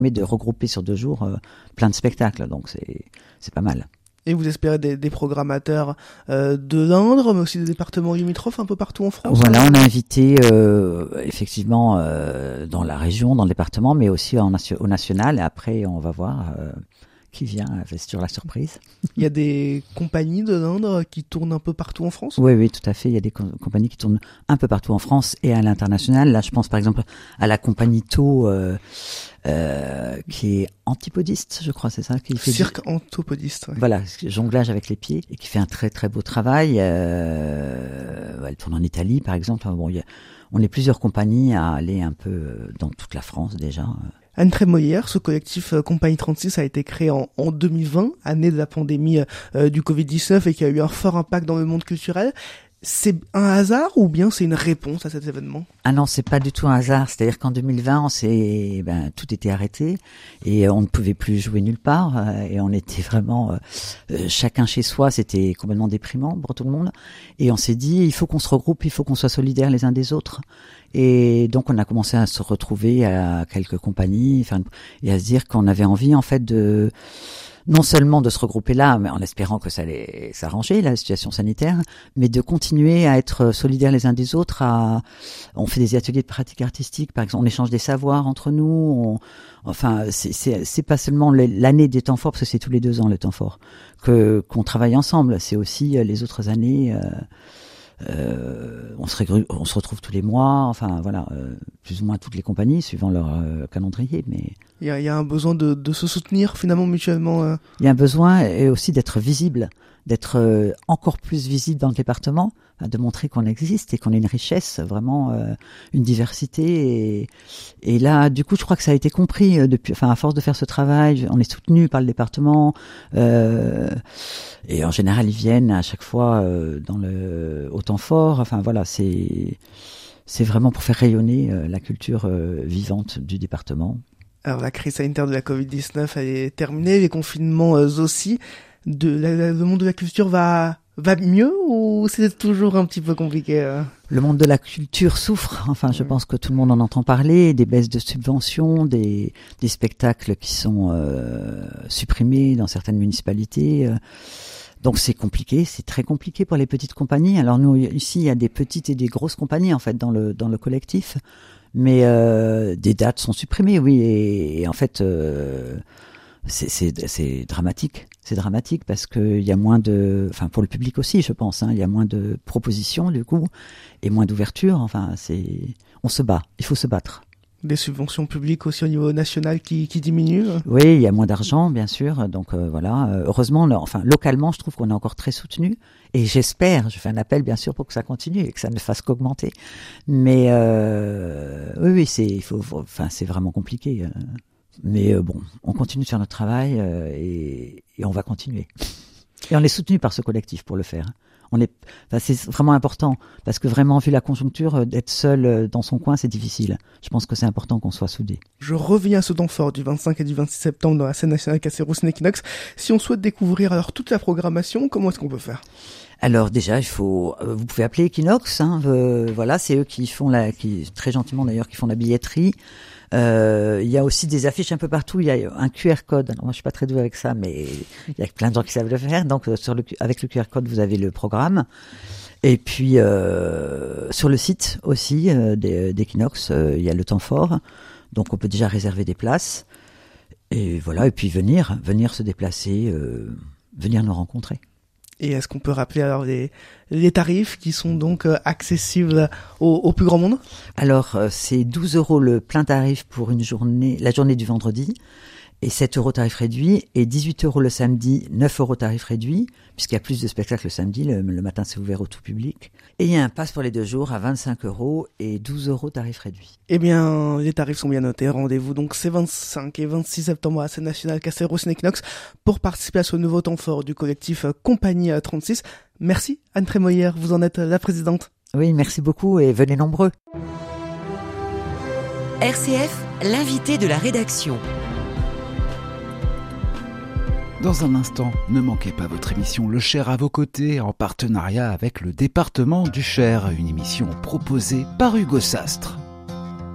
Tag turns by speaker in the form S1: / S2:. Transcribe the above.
S1: Mais de regrouper sur 2 jours plein de spectacles, donc c'est pas mal.
S2: Et vous espérez des programmateurs de l'Indre, mais aussi des départements limitrophes un peu partout en France?
S1: Voilà, on a invité effectivement dans la région, dans le département, mais aussi au national. Et après, on va voir qui vient, c'est sur la surprise.
S2: Il y a des compagnies de l'Indre qui tournent un peu partout en France?
S1: Oui, tout à fait. Il y a des compagnies qui tournent un peu partout en France et à l'international. Là, je pense par exemple à la compagnie Tau, qui est antipodiste, je crois, c'est ça, qui fait
S2: cirque antipodiste. Ouais.
S1: Voilà, jonglage avec les pieds et qui fait un très très beau travail. Elle tourne en Italie, par exemple. Bon, on est plusieurs compagnies à aller un peu dans toute la France déjà.
S2: Anne Trémoillère, ce collectif Compagnie 36 a été créé en 2020, année de la pandémie du Covid-19 et qui a eu un fort impact dans le monde culturel. C'est un hasard ou bien c'est une réponse à cet événement?
S1: Ah non, c'est pas du tout un hasard. C'est-à-dire qu'en 2020, tout était arrêté et on ne pouvait plus jouer nulle part et on était vraiment chacun chez soi. C'était complètement déprimant pour tout le monde. Et on s'est dit, il faut qu'on se regroupe, il faut qu'on soit solidaires les uns des autres. Et donc on a commencé à se retrouver à quelques compagnies, et à se dire qu'on avait envie en fait de non seulement de se regrouper là, mais en espérant que ça allait s'arranger, la situation sanitaire, mais de continuer à être solidaires les uns des autres. On fait des ateliers de pratique artistique, par exemple, on échange des savoirs entre nous. C'est pas seulement l'année des temps forts, parce que c'est tous les 2 ans le temps fort, qu'on travaille ensemble. C'est aussi les autres années. On se retrouve tous les mois, plus ou moins toutes les compagnies, suivant leur calendrier. Mais
S2: il y a un besoin de se soutenir finalement mutuellement.
S1: Il y a un besoin et aussi d'être visible, d'être encore plus visible dans le département, de montrer qu'on existe et qu'on a une richesse, vraiment une diversité. Et là, du coup, je crois que ça a été compris à force de faire ce travail, on est soutenu par le département. Et en général, ils viennent à chaque fois au temps fort. C'est vraiment pour faire rayonner la culture vivante du département.
S2: Alors la crise sanitaire de la Covid-19 elle est terminée, les confinements aussi. Le monde de la culture va mieux ou c'est toujours un petit peu compliqué?
S1: Le monde de la culture souffre. Je pense que tout le monde en entend parler. Des baisses de subventions, des spectacles qui sont supprimés dans certaines municipalités. Donc c'est compliqué, c'est très compliqué pour les petites compagnies. Alors nous ici il y a des petites et des grosses compagnies en fait dans le collectif, mais des dates sont supprimées, oui, et en fait c'est dramatique. C'est dramatique parce que il y a moins pour le public aussi, je pense, il y a moins de propositions du coup et moins d'ouverture. On se bat, il faut se battre.
S2: Des subventions publiques aussi au niveau national qui diminuent.
S1: Oui, il y a moins d'argent, bien sûr. Donc heureusement, localement, je trouve qu'on est encore très soutenu. Et j'espère, je fais un appel bien sûr pour que ça continue et que ça ne fasse qu'augmenter. Mais oui, c'est vraiment compliqué. Mais on continue de faire notre travail et on va continuer. Et on est soutenu par ce collectif pour le faire. C'est vraiment important parce que vraiment, vu la conjoncture, d'être seul dans son coin, c'est difficile. Je pense que c'est important qu'on soit soudés.
S2: Je reviens à ce temps fort du 25 et du 26 septembre dans la scène nationale Cassez-Rousse-Equinox. Si on souhaite découvrir alors toute la programmation, comment est-ce qu'on peut faire?
S1: Alors déjà, vous pouvez appeler Equinox. C'est eux qui font très gentiment d'ailleurs, qui font la billetterie. Il y a aussi des affiches un peu partout. Il y a un QR code. Alors moi, je suis pas très douée avec ça, mais il y a plein de gens qui savent le faire. Donc, avec le QR code, vous avez le programme. Et puis, sur le site aussi d'Equinox, il y a le temps fort. Donc, on peut déjà réserver des places. Et voilà. Et puis venir se déplacer, venir nous rencontrer.
S2: Et est-ce qu'on peut rappeler alors les tarifs qui sont donc accessibles au plus grand monde?
S1: Alors, c'est 12 € le plein tarif pour la journée du vendredi, et 7 € tarif réduit, et 18 € le samedi, 9 € tarif réduit, puisqu'il y a plus de spectacles le samedi, le matin c'est ouvert au tout public. Et il y a un pass pour les 2 jours à 25 € et 12 € tarif réduit.
S2: Eh bien, les tarifs sont bien notés. Rendez-vous donc ces 25 et 26 septembre à la scène nationale Cassez-Rousse-Equinox pour participer à ce nouveau temps fort du collectif Compagnie 36. Merci Anne Trémoillère, vous en êtes la présidente.
S1: Oui, merci beaucoup et venez nombreux.
S3: RCF, l'invité de la rédaction.
S4: Dans un instant, ne manquez pas votre émission Le Cher à vos côtés en partenariat avec le département du Cher, une émission proposée par Hugo Sastre.